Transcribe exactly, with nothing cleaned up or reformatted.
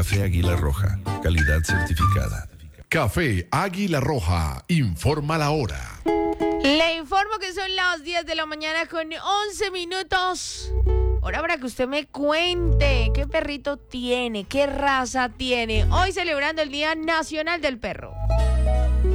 Café Águila Roja, calidad certificada. Café Águila Roja, informa la hora. Le informo que son las diez de la mañana con once minutos. Ahora para que usted me cuente qué perrito tiene, qué raza tiene. Hoy celebrando el Día Nacional del Perro.